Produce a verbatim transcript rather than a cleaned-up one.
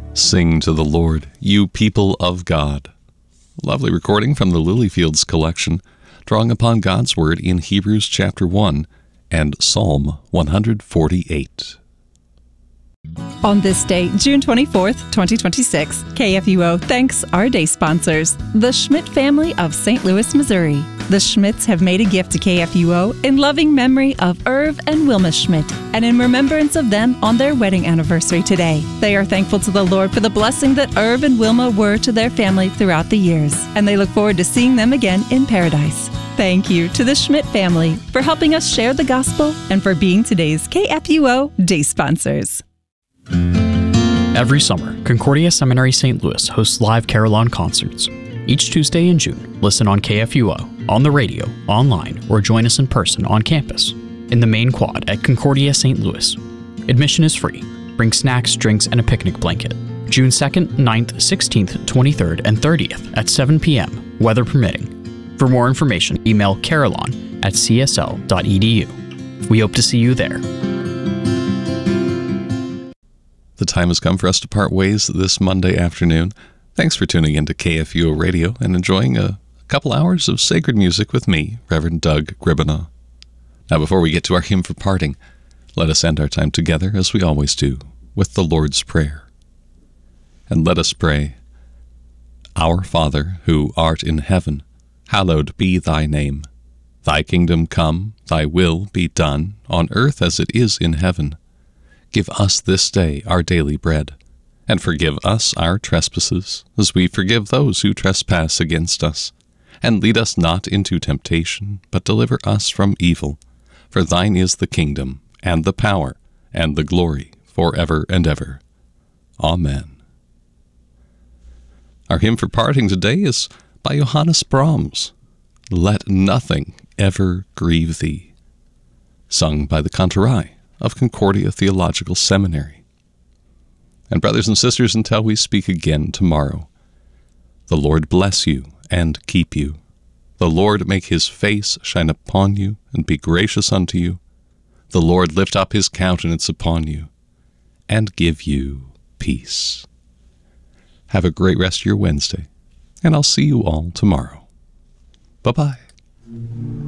Sing to the Lord, you people of God. Lovely recording from the Lilyfields collection, drawing upon God's Word in Hebrews chapter one and Psalm one forty-eight. On this day, June twenty-fourth, twenty twenty-six, K F U O thanks our day sponsors, the Schmidt family of Saint Louis, Missouri. The Schmidts have made a gift to K F U O in loving memory of Irv and Wilma Schmidt and in remembrance of them on their wedding anniversary today. They are thankful to the Lord for the blessing that Irv and Wilma were to their family throughout the years, and they look forward to seeing them again in paradise. Thank you to the Schmidt family for helping us share the gospel and for being today's K F U O day sponsors. Every summer, Concordia Seminary Saint Louis hosts live carillon concerts. Each Tuesday in June, listen on K F U O, on the radio, online, or join us in person on campus, in the main quad at Concordia Saint Louis. Admission is free. Bring snacks, drinks, and a picnic blanket. June second, ninth, sixteenth, twenty-third, and thirtieth at seven p.m., weather permitting. For more information, email carillon at c s l dot e d u. We hope to see you there. The time has come for us to part ways this Monday afternoon. Thanks for tuning in to K F U O Radio and enjoying a couple hours of sacred music with me, Reverend Doug Gribana. Now, before we get to our hymn for parting, let us end our time together, as we always do, with the Lord's Prayer. And let us pray. Our Father, who art in heaven, hallowed be thy name. Thy kingdom come, thy will be done, on earth as it is in heaven. Give us this day our daily bread, and forgive us our trespasses, as we forgive those who trespass against us. And lead us not into temptation, but deliver us from evil. For thine is the kingdom, and the power, and the glory, forever and ever. Amen. Our hymn for parting today is by Johannes Brahms, Let Nothing Ever Grieve Thee, sung by the Cantorai of Concordia Theological Seminary. And brothers and sisters, until we speak again tomorrow, the Lord bless you and keep you. The Lord make his face shine upon you and be gracious unto you. The Lord lift up his countenance upon you and give you peace. Have a great rest of your Wednesday, and I'll see you all tomorrow. Bye-bye.